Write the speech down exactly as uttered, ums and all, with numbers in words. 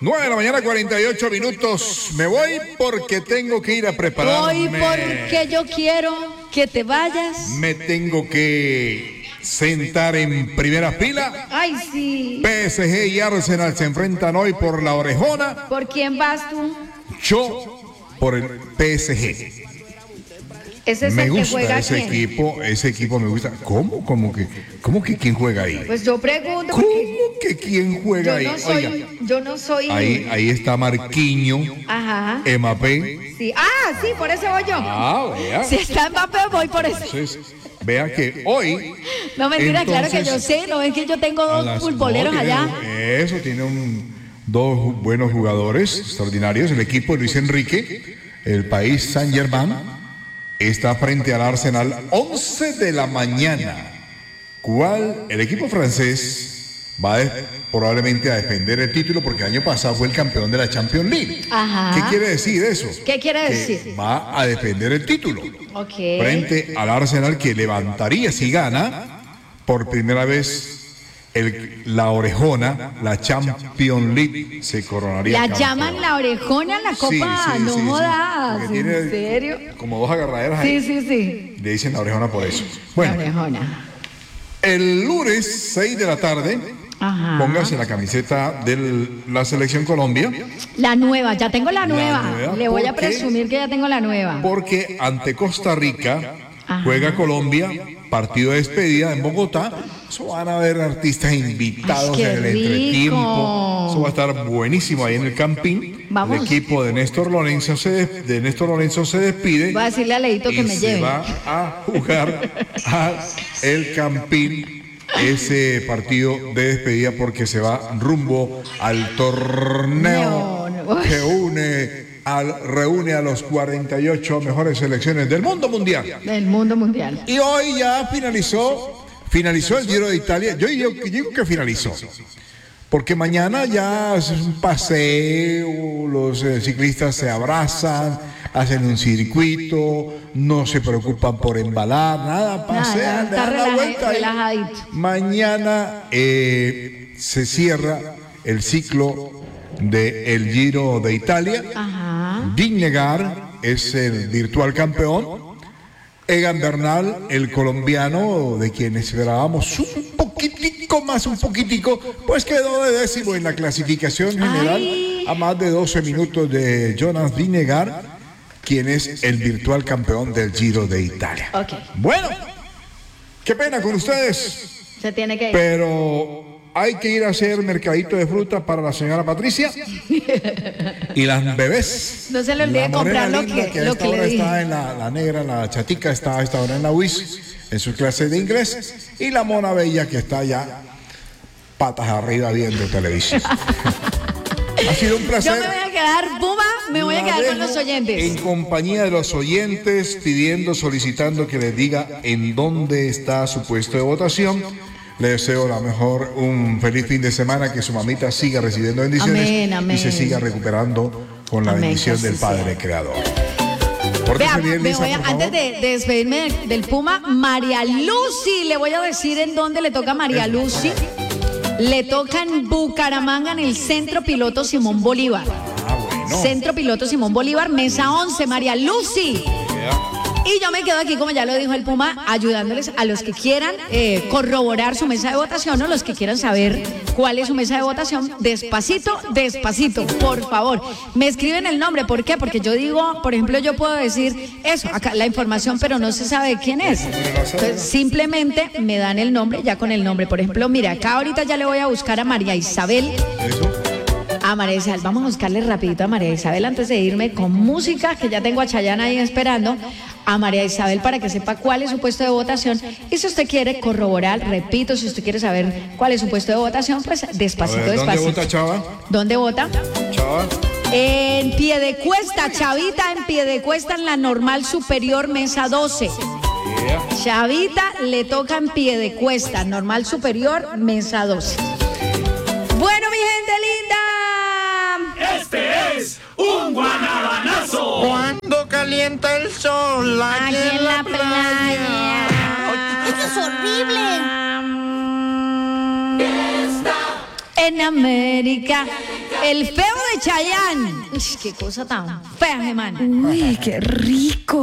nueve de la mañana, cuarenta y ocho minutos. Me voy porque tengo que ir a prepararme. Voy porque yo quiero que te vayas. Me tengo que sentar en primera fila. Ay, sí. P S G y Arsenal se enfrentan hoy por la orejona. ¿Por quién vas tú? Yo por el P S G. ¿Ese es me el que gusta juega ese quién? equipo, ese equipo me gusta. ¿Cómo? ¿Cómo que, cómo que quién juega ahí? Pues yo pregunto. ¿Cómo porque que quién juega yo ahí? no soy, Oiga, yo no soy. ahí, ahí está Marquinho, Ajá. Mbappé. Sí. Ah, sí, por eso voy yo. Ah, vea. Si está Mbappé, voy por eso. Entonces, vea que hoy. No, mentira, entonces, claro que yo sé. No es que yo tengo a dos las- futboleros no, tiene- allá. Eso, tiene un, dos ju- buenos jugadores extraordinarios. El equipo de Luis Enrique, el país Saint-Germain, está frente al Arsenal, once de la mañana. ¿Cuál? El equipo francés va de- probablemente a defender el título porque el año pasado fue el campeón de la Champions League. Ajá. ¿Qué quiere decir eso? ¿Qué quiere Que decir? va a defender el título Ok. frente al Arsenal, que levantaría, si gana, por primera vez el- la orejona, la Champions League, se coronaría La campeón. llaman la orejona en la copa. Sí, sí, No sí, sí. jodas. Porque ¿En tiene serio? como dos agarraderas Sí, ahí. sí, sí. Le dicen la orejona por eso. La Bueno, orejona. el lunes seis de la tarde, Ajá. póngase la camiseta de la Selección Colombia, La nueva, ya tengo la nueva. nueva, Le voy a ¿por qué? presumir que ya tengo la nueva. porque ante Costa Rica Ajá. juega Colombia, partido de despedida en Bogotá. Eso van a haber artistas invitados Ay, qué en el entretiempo. rico. Eso va a estar buenísimo ahí en el Campín. Vamos. El equipo de Néstor Lorenzo se, des- de Néstor Lorenzo se despide. Voy a decirle a Leito y que me se lleve. va a jugar a el Campín ese partido de despedida porque se va rumbo al torneo No, no. que une al, reúne a los cuarenta y ocho mejores selecciones del mundo mundial. Del mundo mundial. Y hoy ya finalizó, finalizó el Giro de Italia. Yo digo, yo digo que finalizó. Porque mañana ya es un paseo, los eh, ciclistas se abrazan, hacen un circuito, no se preocupan por embalar, nada, pasean, está dan la relaja- vuelta. ahí. relajadito. Mañana eh, se cierra el ciclo del Giro de Italia. Ajá. Vingegaard es el virtual campeón. Egan Bernal, el colombiano, de quien esperábamos un poquitico más, un poquitico, pues quedó de décimo en la clasificación general, Ay. a más de doce minutos de Jonas Vingegaard, quien es el virtual campeón del Giro de Italia. Ok. Bueno, qué pena con ustedes, Se tiene que ir. pero hay que ir a hacer mercadito de fruta para la señora Patricia y las bebés. No se le olvide La morena comprar lo linda, que- a lo esta que le hora dije. está en la, la negra, la chatica está a esta hora en la U I S en sus clases de inglés, y la mona bella que está ya patas arriba viendo televisión. Ha sido un Yo placer. me voy a quedar, Puma, me voy a La quedar con dejo los oyentes. En compañía de los oyentes, pidiendo, solicitando que les diga en dónde está su puesto de votación. Le deseo la mejor, un feliz fin de semana, que su mamita siga recibiendo bendiciones Amén, amén. y se siga recuperando con la Amén, bendición que del así Padre sea. Creador. Vea, Pórtese bien, me Lisa, voy a- por antes favor. de, de despedirme del, del Puma, María Lucy, le voy a decir en dónde le toca a María Lucy. Le toca en Bucaramanga, en el Centro Piloto Simón Bolívar. Ah, bueno. Centro Piloto Simón Bolívar, mesa once, María Lucy. Y yo me quedo aquí, como ya lo dijo el Puma, ayudándoles a los que quieran eh, corroborar su mesa de votación o los que quieran saber cuál es su mesa de votación. Despacito, despacito, por favor. Me escriben el nombre, ¿por qué? Porque yo digo, por ejemplo, yo puedo decir eso, acá la información, pero no se sabe quién es. Entonces, simplemente me dan el nombre, ya con el nombre. Por ejemplo, mira, acá ahorita ya le voy a buscar a María Isabel. Eso. A María Isabel, vamos a buscarle rapidito a María Isabel antes de irme con música, que ya tengo a Chayanne ahí esperando, a María Isabel para que sepa cuál es su puesto de votación. Y si usted quiere corroborar, repito, si usted quiere saber cuál es su puesto de votación, pues despacito, A ver, ¿dónde despacito. vota Chava? ¿Dónde vota? Chava. En Piedecuesta, Chavita, en Piedecuesta, en la normal superior, mesa doce. Chavita le toca en Piedecuesta, normal superior, mesa doce. Bueno, mi gente linda. Este es un guanabanazo. Cuando calienta el sol Aquí en la playa. ¡Eso es horrible! en América. El feo de Chayanne. Uy, qué cosa tan fea, man. Uy, qué rico.